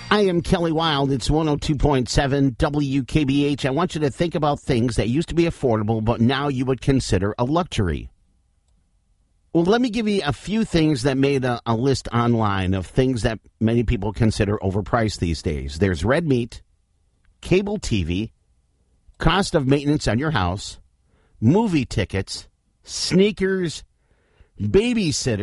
I am Kelly Wild. It's 102.7 WKBH. I want you to think about things that used to be affordable, but now you would consider a luxury. Well, let me give you a few things that made a list online of things that many people consider overpriced these days. There's red meat, cable TV, cost of maintenance on your house, movie tickets, sneakers, babysitters.